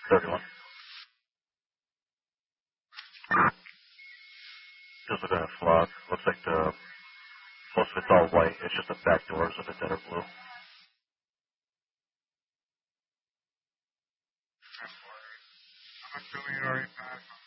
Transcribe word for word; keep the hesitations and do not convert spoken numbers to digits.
thirty-one. Just looking at flock. Looks like the most of it's all white. It's just the back doors of it that are blue. I'm assuming it already passed.